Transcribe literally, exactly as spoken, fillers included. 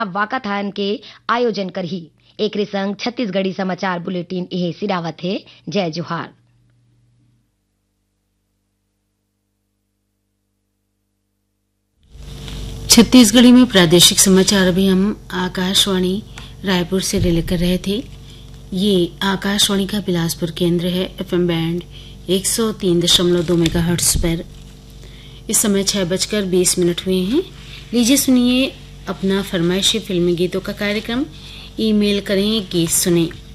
वाकाथान के आयोजन करही। एक संग छत्तीसगढ़ी समाचार बुलेटिन यह सिरावत है। जय जोहार। छत्तीसगढ़ी में प्रादेशिक समाचार अभी हम आकाशवाणी रायपुर से रिले कर रहे थे। ये आकाशवाणी का बिलासपुर केंद्र है। एफएम बैंड एक सौ तीन दशमलव दो मेगाहर्ट्ज पर इस समय छह बजकर बीस मिनट हुए हैं। लीजिए सुनिए अपना फरमाइशी फिल्मी गीतों का कार्यक्रम। ईमेल करें गीत सुने